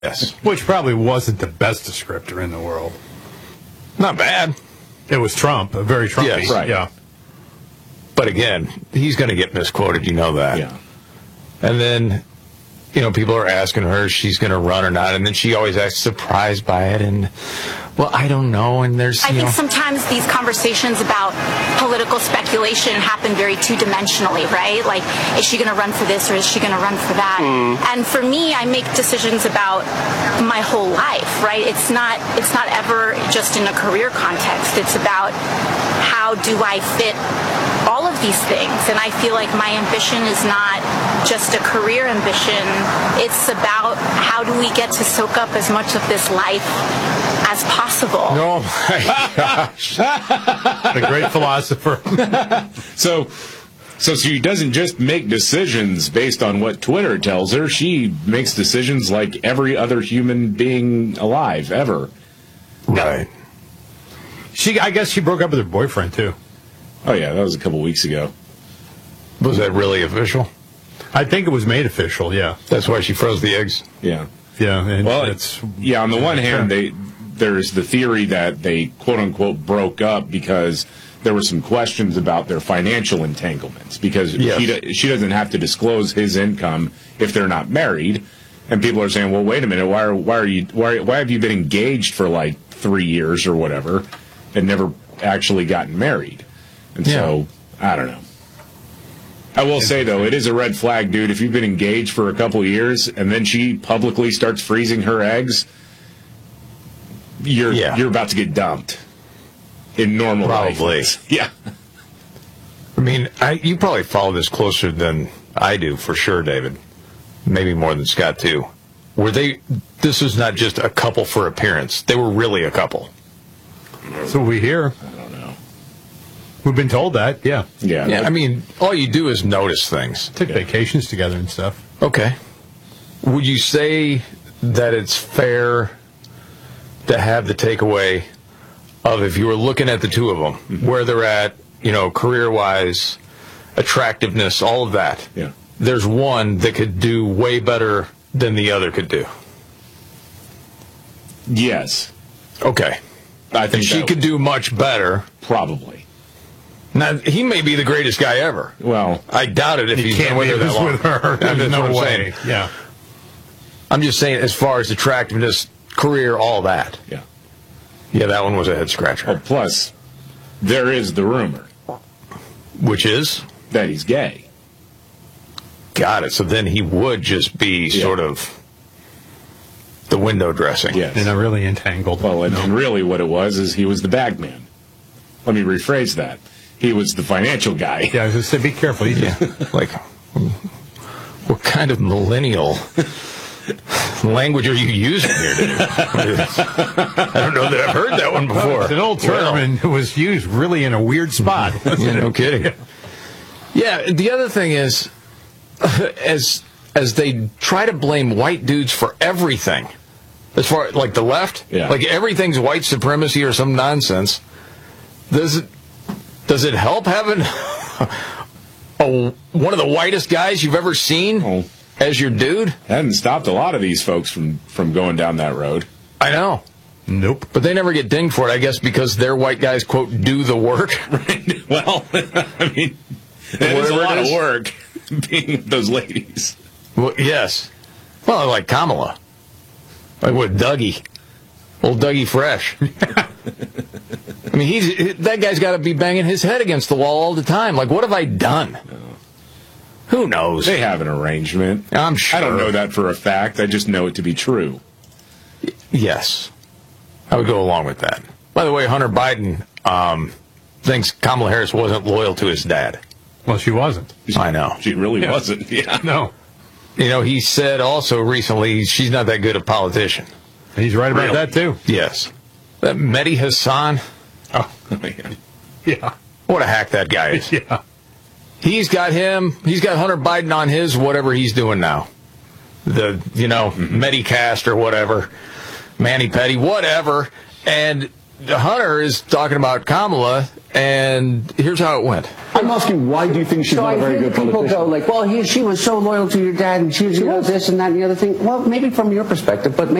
Yes. Which probably wasn't the best descriptor in the world. Not bad. It was Trump, very Trumpy. Yes, right. Yeah. But again, he's going to get misquoted, you know that. Yeah. And then, people are asking her if she's going to run or not, and then she always acts surprised by it, and, well, I don't know, and there's, I think sometimes these conversations about political speculation happen very two-dimensionally, right? Like, is she going to run for this or is she going to run for that? And for me, I make decisions about my whole life, right? It's not ever just in a career context. It's about how do I fit all of these things. And I feel like my ambition is not just a career ambition. It's about how do we get to soak up as much of this life as possible. Oh, my gosh. A great philosopher. So she doesn't just make decisions based on what Twitter tells her. She makes decisions like every other human being alive, ever. Right. I guess she broke up with her boyfriend, too. Oh, yeah, that was a couple weeks ago. Was that really official? I think it was made official, yeah. That's why she froze the eggs? Yeah. Yeah. And Well, on the one hand, there's the theory that they, quote-unquote, broke up because there were some questions about their financial entanglements, because she doesn't have to disclose his income if they're not married. And people are saying, well, wait a minute, why have you been engaged for like 3 years or whatever and never actually gotten married? And so, I don't know. I will say, though, it is a red flag, dude. If you've been engaged for a couple of years and then she publicly starts freezing her eggs, you're about to get dumped in normal life. Probably. Yeah. I mean, you probably follow this closer than I do, for sure, David. Maybe more than Scott, too. This is not just a couple for appearance. They were really a couple. That's what we hear. I don't know. We've been told that, yeah. Yeah, I mean, all you do is notice things. Took vacations together and stuff. Okay. Would you say that it's fair to have the takeaway of, if you were looking at the two of them, where they're at, career-wise, attractiveness, all of that, there's one that could do way better than the other could do? Yes. Okay. I think she could do much better. Probably. Now, he may be the greatest guy ever. Well, I doubt it if he's been with her that long. With her. There's no way. Yeah. I'm just saying, as far as attractiveness, career, all that. Yeah. Yeah, that one was a head-scratcher. Well, plus, there is the rumor. Which is? That he's gay. Got it. So then he would just be sort of the window dressing. Yes. And really entangled. Well, and really what it was is he was the bag man. Let me rephrase that. He was the financial guy. Yeah, I was going to say, be careful. Like, what kind of millennial language are you using here, dude? I don't know that I've heard that one before. It's an old term, and it was used really in a weird spot. No kidding. Yeah, the other thing is, as they try to blame white dudes for everything, as far like the left, like everything's white supremacy or some nonsense. Does it help having one of the whitest guys you've ever seen as your dude? Hadn't stopped a lot of these folks from going down that road. I know. Nope. But they never get dinged for it, I guess, because their white guys, quote, do the work. Right. Well, I mean, it's a lot of work being with those ladies. Well, yes. Well, like Kamala. Like with Dougie. Old Dougie Fresh. I mean, that guy's got to be banging his head against the wall all the time. Like, what have I done? Who knows? They have an arrangement. I'm sure. I don't know that for a fact. I just know it to be true. Yes. I would go along with that. By the way, Hunter Biden thinks Kamala Harris wasn't loyal to his dad. Well, she wasn't. I know. She really wasn't. Yeah. No. He said also recently she's not that good a politician. He's right about that, too. Yes. That Mehdi Hassan. Oh, yeah. What a hack that guy is. Yeah. He's got Hunter Biden on his whatever he's doing now. The, Medicast or whatever. Manny Petty, whatever. And Hunter is talking about Kamala and here's how it went. I'm asking, why do you think she's not a very good politician? People go like, well, she was so loyal to your dad, and she was this and that and the other thing. Well, maybe from your perspective, but